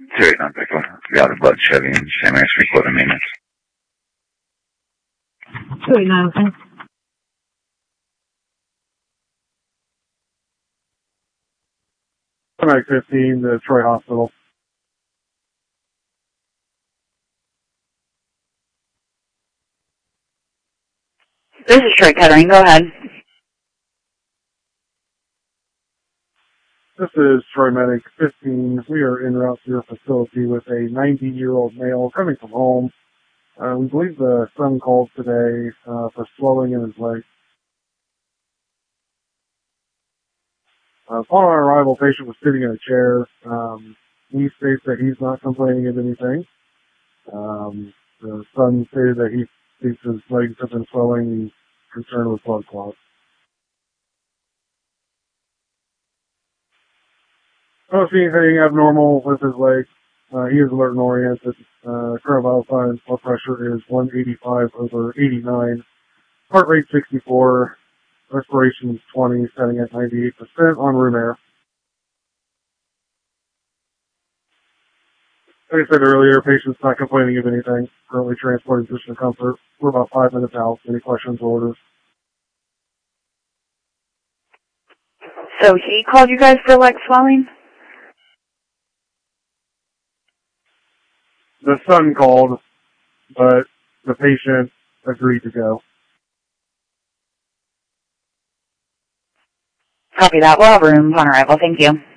Terry Pickle, got a blood Chevy and Sam Ash recording maintenance. 289, okay. Tonight 15, the Troy Hospital. This is Troy Kettering. Go ahead. This is Troy Medic 15. We are en route to your facility with a 90-year-old male coming from home. We believe the son called today for swelling in his leg. Upon our arrival, patient was sitting in a chair. He states that he's not complaining of anything. The son stated that he thinks his legs have been swelling. He's concerned with blood clots. I don't see anything abnormal with his leg. He is alert and oriented. Current vital signs, blood pressure is 185/89. Heart rate 64. Respiration is 20, setting at 98% on room air. Like I said earlier, patient's not complaining of anything. Currently transporting position of comfort. We're about 5 minutes out. Any questions or orders? So he called you guys for leg swelling? The son called, but the patient agreed to go. Copy that. We'll have room on arrival. Thank you.